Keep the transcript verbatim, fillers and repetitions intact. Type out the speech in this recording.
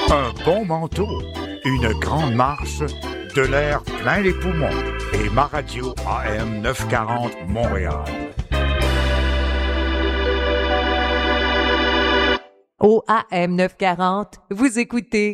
Un bon manteau, une grande marche, de l'air plein les poumons. Et ma radio A M neuf cent quarante Montréal. Au A M neuf cent quarante, vous écoutez